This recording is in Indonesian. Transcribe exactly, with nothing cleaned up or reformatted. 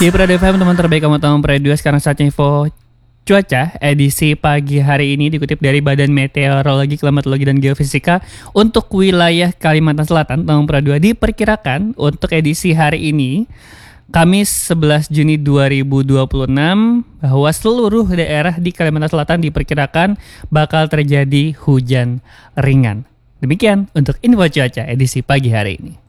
Di Prado F M, teman terbaik kamu tahu Prado. Sekarang saatnya info cuaca edisi pagi hari ini dikutip dari Badan Meteorologi, Klimatologi dan Geofisika. Untuk wilayah Kalimantan Selatan, tahun Prado diperkirakan untuk edisi hari ini Kamis sebelas Juni dua ribu dua puluh enam bahwa seluruh daerah di Kalimantan Selatan diperkirakan bakal terjadi hujan ringan. Demikian untuk info cuaca edisi pagi hari ini.